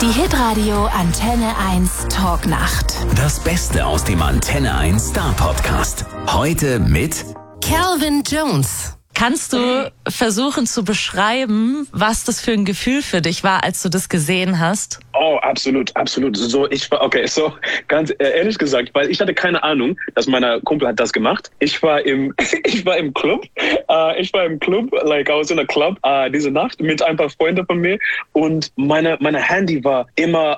Die Hitradio Antenne 1 Talknacht. Das Beste aus dem Antenne 1 Star Podcast. Heute mit Calvin Jones. Kannst du versuchen zu beschreiben, was das für ein Gefühl für dich war, als du das gesehen hast? Oh, absolut. So, ganz ehrlich gesagt, weil ich hatte keine Ahnung, dass mein Kumpel hat das gemacht. Ich war im Club. I was in a club diese Nacht mit ein paar Freunden von mir und meine Handy war immer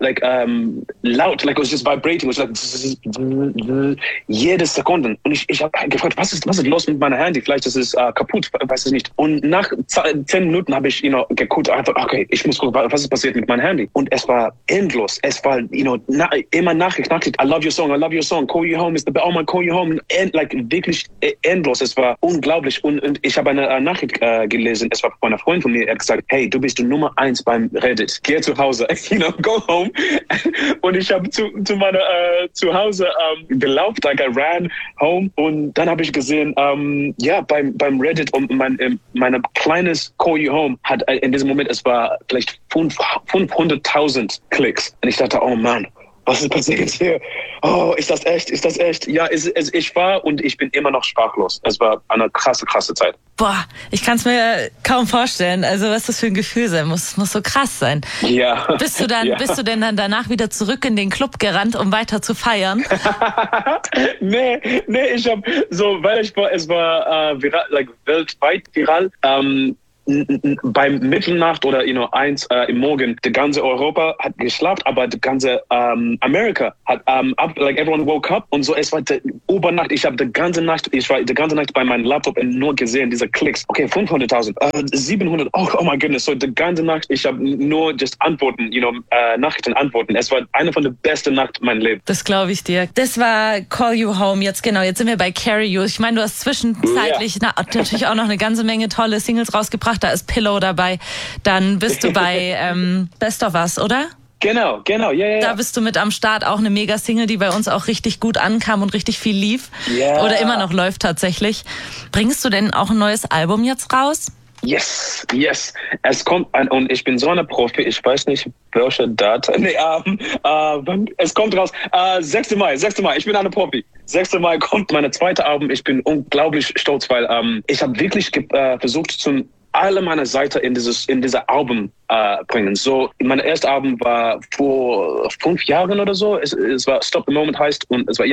laut, it was just vibrating, it was like jede Sekunde. Und ich habe gefragt, was ist los mit meinem Handy? Vielleicht ist es kaputt, weiß ich nicht. Und nach 10 Minuten habe ich geguckt, einfach, okay, ich muss gucken, was ist passiert mit meinem Handy. Und es war endlos. Es war, immer Nachricht. I love your song, call you home, call you home. Wirklich endlos. Es war unglaublich. Und ich habe eine Nachricht gelesen. Es war von einer Freundin von mir. Er hat gesagt, hey, du bist die Nummer 1 beim Reddit. Geh zu Hause. Go home. Und ich habe zu meiner zu Hause gelaufen. I ran home. Und dann habe ich gesehen, beim Reddit und mein kleines Call You Home hat in diesem Moment, es war vielleicht 500.000 Klicks. Und ich dachte, oh Mann, was ist passiert hier? Oh, ist das echt? Ja, ich war und ich bin immer noch sprachlos. Es war eine krasse Zeit. Boah, ich kann es mir kaum vorstellen. Also was das für ein Gefühl sein muss so krass sein. Ja. Bist du denn dann danach wieder zurück in den Club gerannt, um weiter zu feiern? Nee, ich habe es war weltweit viral. Beim Mitternacht oder 1 im Morgen, die ganze Europa hat geschlafen, aber die ganze Amerika hat everyone woke up und so. Es war über Nacht. Ich war die ganze Nacht bei meinem Laptop und nur gesehen diese Klicks. Okay, 500.000, 700. Oh my goodness. So die ganze Nacht. Ich habe nur just Antworten, Nachrichten antworten. Es war eine von der besten Nacht meines Lebens. Das glaube ich dir. Das war Call You Home. Jetzt sind wir bei Carry You. Ich meine, du hast zwischenzeitlich natürlich auch noch eine ganze Menge tolle Singles rausgebracht. Da ist Pillow dabei. Dann bist du bei Best of Us, oder? Genau, ja. Da bist du mit am Start, auch eine Mega-Single, die bei uns auch richtig gut ankam und richtig viel lief. Yeah. Oder immer noch läuft tatsächlich. Bringst du denn auch ein neues Album jetzt raus? Yes. Es kommt und ich bin so eine Profi, ich weiß nicht, welche Datum. Es kommt raus. 6. Mai. Ich bin eine Profi. 6. Mai kommt meine zweite Album. Ich bin unglaublich stolz, weil ich habe wirklich versucht, alle meine Seiten in diese Album bringen. So, mein erstes Album war vor 5 Jahren oder so. Es war Stop the Moment heißt und es war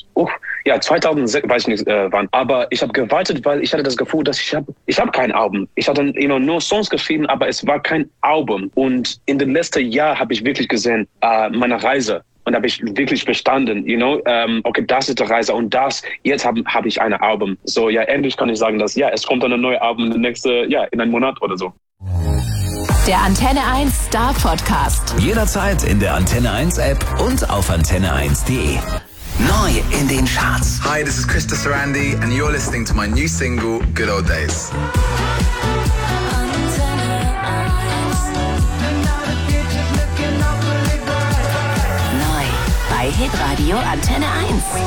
2006, weiß ich nicht wann. Aber ich habe gewartet, weil ich hatte das Gefühl, dass ich habe kein Album. Ich hatte nur Songs geschrieben, aber es war kein Album. Und in den letzten Jahren habe ich wirklich gesehen, meine Reise. Und habe ich wirklich verstanden, okay, das ist die Reise und jetzt habe ich ein Album. So, ja, endlich kann ich sagen, dass, es kommt dann ein neues Album in einem Monat oder so. Der Antenne 1 Star Podcast. jederzeit in der Antenne 1 App und auf antenne1.de. Neu in den Charts. Hi, this is Krista Sarandi and you're listening to my new single, Good Old Days. Neu bei Hitradio Antenne 1.